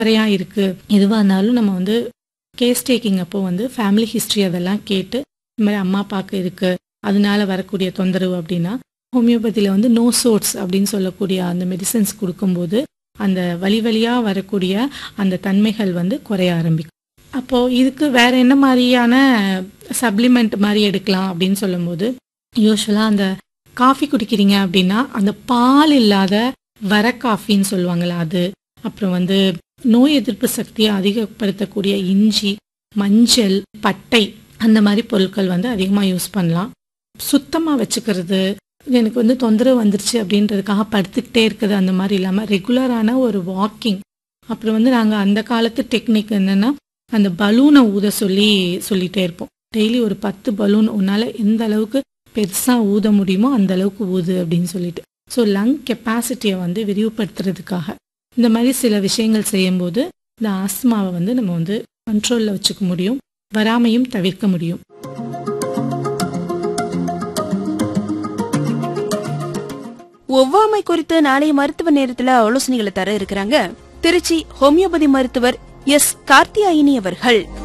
குறையா இருக்கு. எதுவா இருந்தாலும் நம்ம வந்து கேஸ் டேக்கிங் அப்போ வந்து ஃபேமிலி ஹிஸ்டரி அதெல்லாம் கேட்டு இந்த மாதிரி அம்மா அப்பாவுக்கு இருக்கு, அதனால வரக்கூடிய தொந்தரவு அப்படின்னா ஹோமியோபதியில் வந்து நோ சோட்ஸ் அப்படின்னு சொல்லக்கூடிய அந்த மெடிசன்ஸ் கொடுக்கும்போது அந்த வழி வழியா வரக்கூடிய அந்த தன்மைகள் வந்து குறைய ஆரம்பிக்கும். அப்போ இதுக்கு வேற என்ன மாதிரியான சப்ளிமெண்ட் மாதிரி எடுக்கலாம் அப்படின்னு சொல்லும்போது, யூஸ்வலா அந்த காஃபி குடிக்கிறீங்க அப்படின்னா அந்த பால் இல்லாத வர காஃபின்னு சொல்லுவாங்கல்ல அது, அப்புறம் வந்து நோய் எதிர்ப்பு சக்தியை அதிகப்படுத்தக்கூடிய இஞ்சி, மஞ்சள், பட்டை அந்த மாதிரி பொருட்கள் வந்து அதிகமாக யூஸ் பண்ணலாம். சுத்தமாக வச்சுக்கிறது, எனக்கு வந்து தொந்தரவு வந்துருச்சு அப்படின்றதுக்காக படுத்துக்கிட்டே இருக்குது அந்த மாதிரி இல்லாமல் ரெகுலரான ஒரு வாக்கிங். அப்புறம் வந்து நாங்கள் அந்த காலத்து டெக்னிக் என்னென்னா அந்த பலூனை ஊத சொல்லிகிட்டே இருப்போம். டெய்லி ஒரு 10 பலூன் உன்னால் எந்த அளவுக்கு பெருசாக ஊத முடியுமோ அந்த அளவுக்கு ஊது அப்படின்னு சொல்லிட்டு. ஸோ லங் கெப்பாசிட்டியை வந்து விரிவுபடுத்துறதுக்காக இந்த மாதிரி சில விஷயங்கள் செய்யும்போது இந்த ஆஸ்துமாவை வந்து நம்ம வந்து கண்ட்ரோலில் வச்சுக்க முடியும், வராமையும் தவிர்க்க முடியும். ஒவ்வாமை குறித்து நாளைய மருத்துவ நேரத்துல ஆலோசனைகளை தர இருக்கிறாங்க திருச்சி ஹோமியோபதி மருத்துவர் எஸ் கார்த்தியாயினி அவர்கள்.